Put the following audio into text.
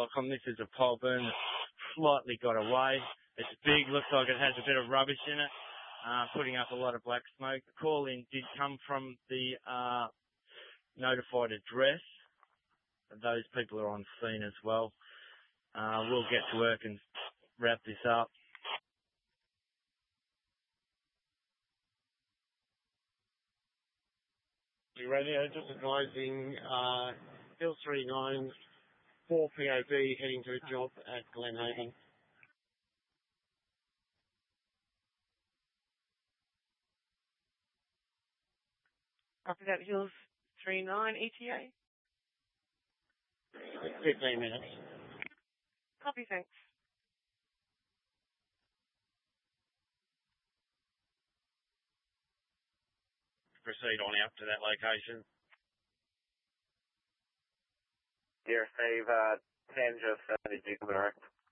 on this is a pole burn that slightly got away. It's big, looks like it has a bit of rubbish in it, putting up a lot of black smoke. The call-in did come from the notified address. Those people are on scene as well. We'll get to work and wrap this up. Radio just advising Hill 39, 4 POB heading to a job at Glenhaven. After that, Hills 39 ETA? 15 minutes. Copy, thanks. Proceed on out to that location. Dear Steve, 10 just did you correct?